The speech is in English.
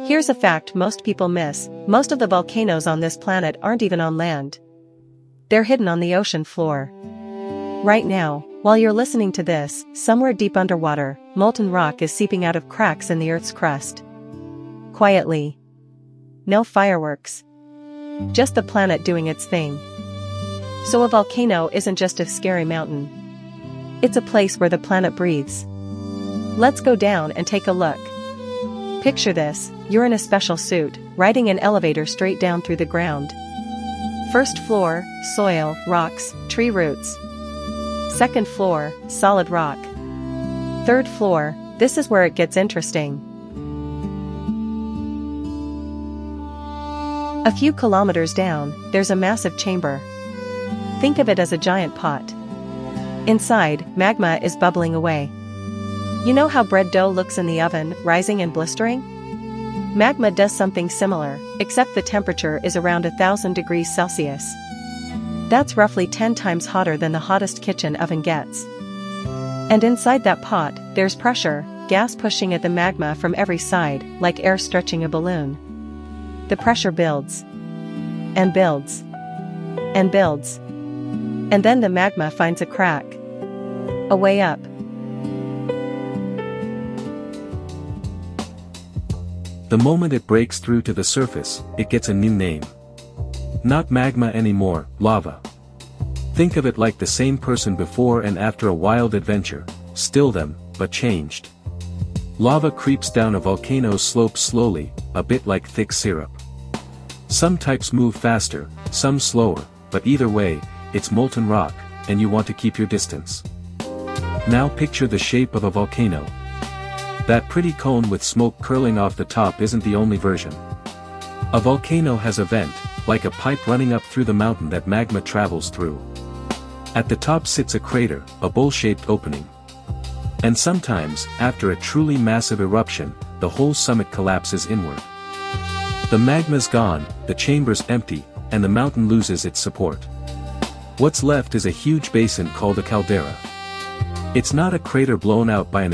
Here's a fact most people miss: most of the volcanoes on this planet aren't even on land. They're hidden on the ocean floor. Right now, while you're listening to this, somewhere deep underwater, molten rock is seeping out of cracks in the Earth's crust. Quietly. No fireworks. Just the planet doing its thing. So a volcano isn't just a scary mountain. It's a place where the planet breathes. Let's go down and take a look. Picture this: you're in a special suit, riding an elevator straight down through the ground. First floor, soil, rocks, tree roots. Second floor, solid rock. Third floor, this is where it gets interesting. A few kilometers down, there's a massive chamber. Think of it as a giant pot. Inside, magma is bubbling away. You know how bread dough looks in the oven, rising and blistering? Magma does something similar, except the temperature is around 1,000 degrees Celsius. That's roughly 10 times hotter than the hottest kitchen oven gets. And inside that pot, there's pressure, gas pushing at the magma from every side, like air stretching a balloon. The pressure builds. And builds. And builds. And then the magma finds a crack. A way up. The moment it breaks through to the surface, it gets a new name. Not magma anymore, lava. Think of it like the same person before and after a wild adventure, still them, but changed. Lava creeps down a volcano's slope slowly, a bit like thick syrup. Some types move faster, some slower, but either way, it's molten rock, and you want to keep your distance. Now picture the shape of a volcano. That pretty cone with smoke curling off the top isn't the only version. A volcano has a vent, like a pipe running up through the mountain that magma travels through. At the top sits a crater, a bowl-shaped opening. And sometimes, after a truly massive eruption, the whole summit collapses inward. The magma's gone, the chamber's empty, and the mountain loses its support. What's left is a huge basin called a caldera. It's not a crater blown out by an